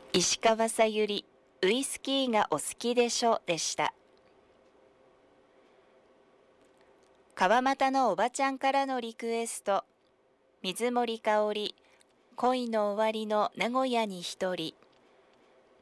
石川さゆり、ウイスキーがお好きでしょでした。川俣のおばちゃんからのリクエスト、水森かおり、恋の終わりの名古屋に一人。